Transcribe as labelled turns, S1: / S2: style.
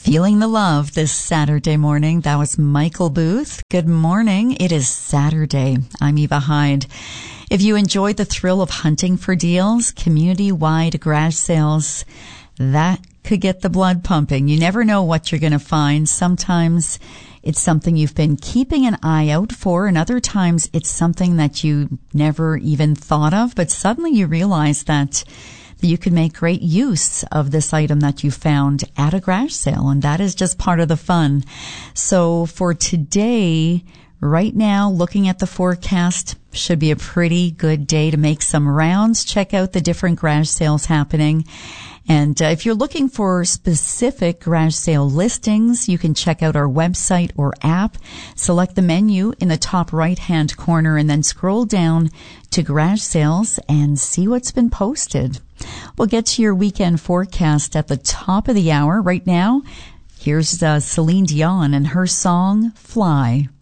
S1: Feeling the love this Saturday morning. That was Michael Booth. Good morning. It is Saturday. I'm Eva Hyde. If you enjoy the thrill of hunting for deals, community-wide garage sales, that could get the blood pumping. You never know what you're going to find. Sometimes it's something you've been keeping an eye out for, and other times it's something that you never even thought of, but suddenly you realize that you can make great use of this item that you found at a garage sale, and that is just part of the fun. So for today, right now, looking at the forecast, should be a pretty good day to make some rounds. Check out the different garage sales happening. And if you're looking for specific garage sale listings, you can check out our website or app. Select the menu in the top right-hand corner and then scroll down to garage sales and see what's been posted. We'll get to your weekend forecast at the top of the hour. Right now, here's Celine Dion and her song, Fly.